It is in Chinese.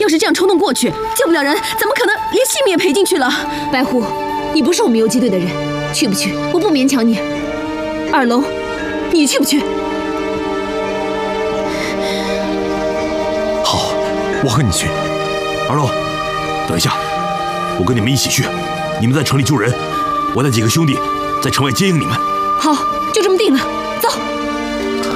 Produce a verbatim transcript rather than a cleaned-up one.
要是这样冲动过去，救不了人，怎么可能连性命也赔进去了？白狐，你不是我们游击队的人，去不去？我不勉强你。二龙，你去不去？ 好，我和你去。二龙，等一下，我跟你们一起去。你们在城里救人，我带几个兄弟在城外接应你们。 好，就这么定了，走。